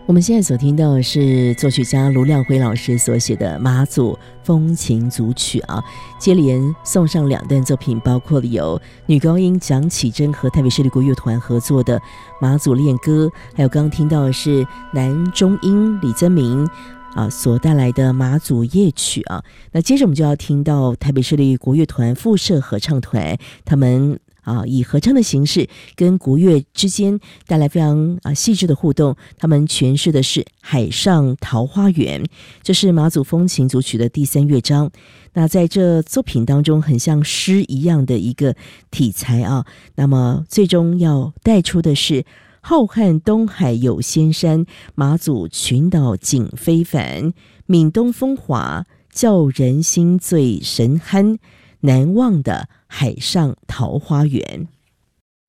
我们现在所听到的是作曲家卢亮辉老师所写的马祖风情组曲啊，接连送上2段作品，包括了有女高音蒋启珍和台北市立国乐团合作的马祖恋歌，还有刚刚听到的是男中音李增明所带来的马祖夜曲啊。那接着我们就要听到台北市立国乐团附设合唱团，他们以合唱的形式跟国乐之间带来非常细致的互动，他们诠释的是《海上桃花源》，这是马祖风情组曲的第3乐章。那在这作品当中，很像诗一样的一个题材啊，那么最终要带出的是浩瀚东海有仙山，马祖群岛景非凡，闽东风华叫人心醉神酣，难忘的海上桃花源。